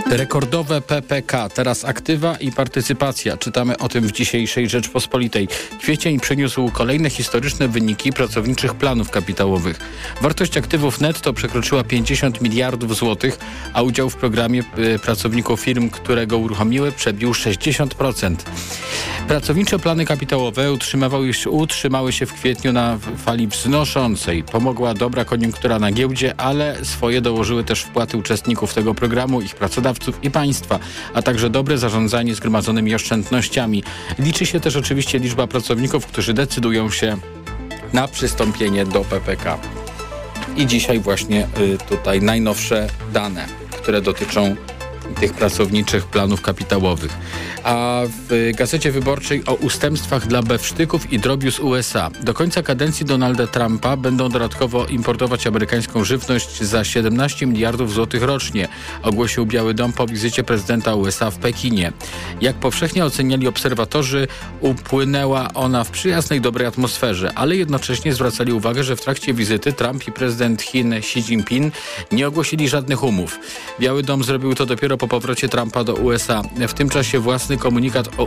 Rekordowe PPK, teraz aktywa i partycypacja. Czytamy o tym w dzisiejszej Rzeczpospolitej. Kwiecień przyniósł kolejne historyczne wyniki pracowniczych planów kapitałowych. Wartość aktywów netto przekroczyła 50 miliardów złotych, a udział w programie pracowników firm, które go uruchomiły, przebił 60%. Pracownicze plany kapitałowe utrzymały się w kwietniu na fali wznoszącej. Pomogła dobra koniunktura na giełdzie, ale swoje dołożyły też wpłaty uczestników tego programu, ich pracodawców i państwa, a także dobre zarządzanie zgromadzonymi oszczędnościami. Liczy się też oczywiście liczba pracowników, którzy decydują się na przystąpienie do PPK. I dzisiaj właśnie tutaj najnowsze dane, które dotyczą tych pracowniczych planów kapitałowych. A w Gazecie Wyborczej o ustępstwach dla bewsztyków i drobiu z USA. Do końca kadencji Donalda Trumpa będą dodatkowo importować amerykańską żywność za 17 miliardów złotych rocznie, ogłosił Biały Dom po wizycie prezydenta USA w Pekinie. Jak powszechnie oceniali obserwatorzy, upłynęła ona w przyjaznej, dobrej atmosferze, ale jednocześnie zwracali uwagę, że w trakcie wizyty Trump i prezydent Chin Xi Jinping nie ogłosili żadnych umów. Biały Dom zrobił to dopiero po powrocie Trumpa do USA. W tym czasie własny komunikat o